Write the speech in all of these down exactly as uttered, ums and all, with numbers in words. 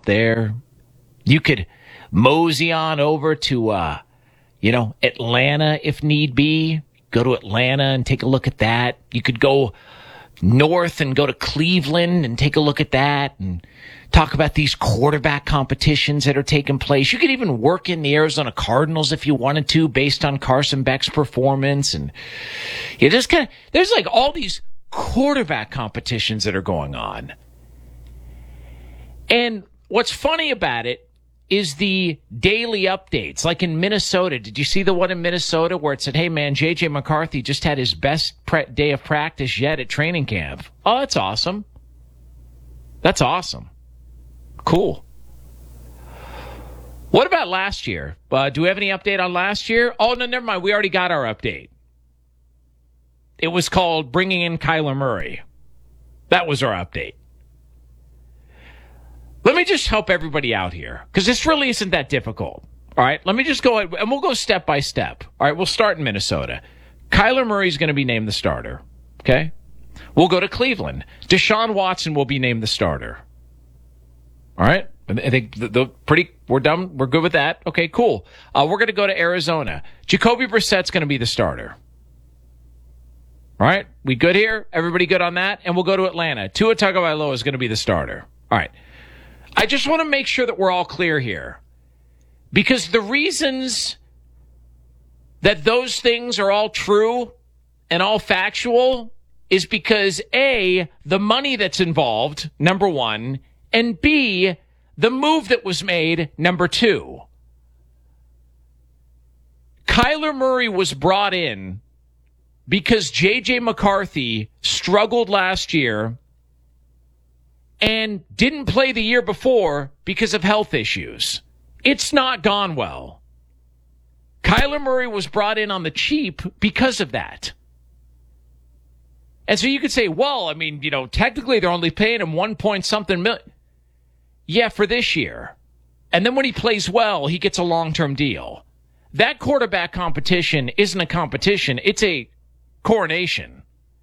out there. You could mosey on over to, uh, you know, Atlanta if need be. Go to Atlanta and take a look at that. You could go north and go to Cleveland and take a look at that and talk about these quarterback competitions that are taking place. You could even work in the Arizona Cardinals if you wanted to, based on Carson Beck's performance. And you just kind of, there's like all these quarterback competitions that are going on. And what's funny about it is the daily updates. Like in Minnesota, did you see the one in Minnesota where it said, hey man, J J McCarthy just had his best pre- day of practice yet at training camp? Oh, that's awesome. That's awesome. Cool. What about last year? Uh, do we have any update on last year? Oh, no, never mind. We already got our update. It was called Bringing in Kyler Murray. That was our update. Let me just help everybody out here, because this really isn't that difficult. All right, let me just go, and we'll go step by step. All right, we'll start in Minnesota. Kyler Murray's going to be named the starter, okay? We'll go to Cleveland. Deshaun Watson will be named the starter. All right, I think the, the pretty, we're done. We're good with that. Okay, cool. Uh, we're going to go to Arizona. Jacoby Brissett's going to be the starter. All right, we good here? Everybody good on that? And we'll go to Atlanta. Tua Tagovailoa is going to be the starter. All right. I just want to make sure that we're all clear here, because the reasons that those things are all true and all factual is because A, the money that's involved, number one, and B, the move that was made, number two. Kyler Murray was brought in because J J McCarthy struggled last year and didn't play the year before because of health issues. It's not gone well. Kyler Murray was brought in on the cheap because of that. And so you could say, well, I mean, you know, technically they're only paying him one point something million. Yeah, for this year. And then when he plays well, he gets a long-term deal. That quarterback competition isn't a competition. It's a coronation.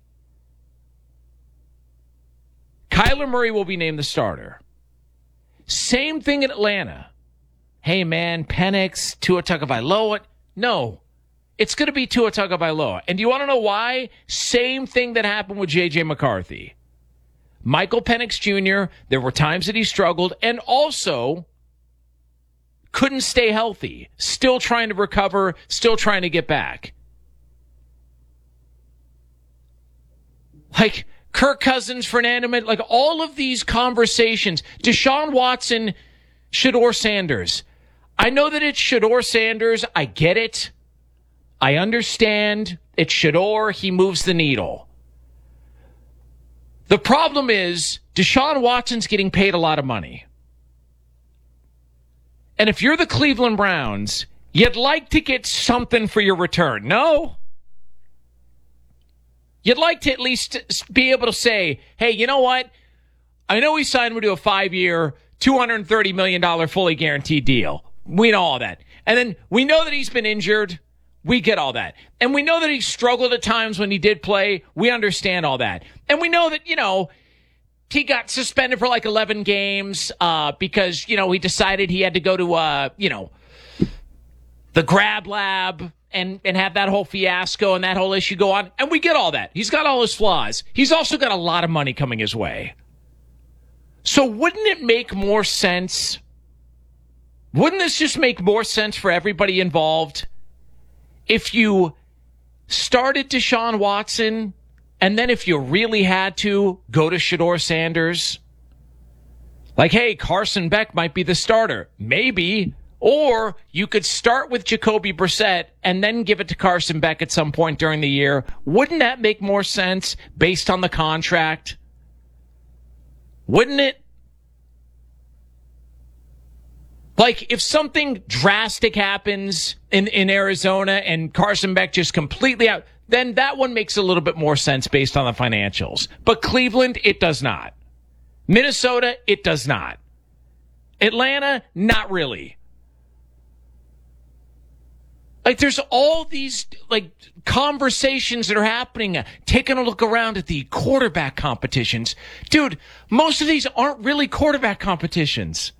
Kyler Murray will be named the starter. Same thing in Atlanta. Hey, man, Penix, Tua Tagovailoa. No, it's going to be Tua Tagovailoa. And do you want to know why? Same thing that happened with J J McCarthy. Michael Penix Junior, there were times that he struggled and also couldn't stay healthy. Still trying to recover, still trying to get back. Like Kirk Cousins, Fernando, like all of these conversations. Deshaun Watson, Shedeur Sanders. I know that it's Shedeur Sanders. I get it. I understand. It's Shedeur. He moves the needle. The problem is Deshaun Watson's getting paid a lot of money. And if you're the Cleveland Browns, you'd like to get something for your return. No? You'd like to at least be able to say, hey, you know what? I know he signed him to a five-year, two hundred thirty million dollars fully guaranteed deal. We know all that. And then we know that he's been injured. We get all that. And we know that he struggled at times when he did play. We understand all that. And we know that, you know, he got suspended for like eleven games uh, because, you know, he decided he had to go to, uh, you know, the grab lab and, and have that whole fiasco and that whole issue go on. And we get all that. He's got all his flaws. He's also got a lot of money coming his way. So wouldn't it make more sense? Wouldn't this just make more sense for everybody involved if you started Deshaun Watson and then if you really had to, go to Shedeur Sanders? Like, hey, Carson Beck might be the starter. Maybe. Or you could start with Jacoby Brissett and then give it to Carson Beck at some point during the year. Wouldn't that make more sense based on the contract? Wouldn't it? Like, if something drastic happens in, in Arizona and Carson Beck just completely out, then that one makes a little bit more sense based on the financials. But Cleveland, it does not. Minnesota, it does not. Atlanta, not really. Like, there's all these, like, conversations that are happening. Uh, taking a look around at the quarterback competitions. Dude, most of these aren't really quarterback competitions.